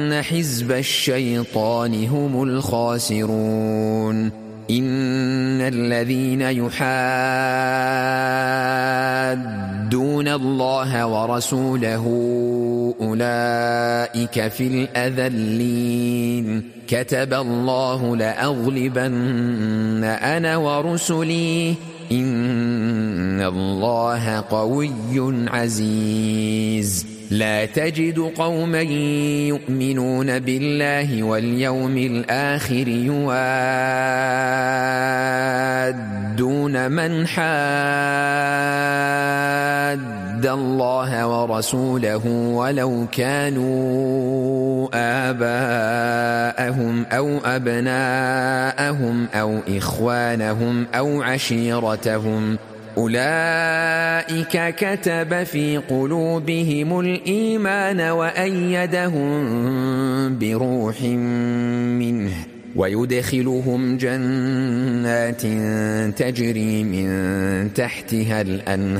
حزب الشيطان هم الخاسرون إن الذين يحادون الله ورسوله أولئك في الأذلين كتب الله لأغلبن أنا ورسلي إن الله قوي عزيز لا تجد قوما يؤمنون بالله واليوم الآخر يوادون من حاد الله ورسوله ولو كانوا آباءهم أو أبناءهم أو إخوانهم أو عشيرتهم أولئك كتب في قلوبهم الإيمان وأيدهم بروح منه ويدخلهم جنات تجري من تحتها الأنهار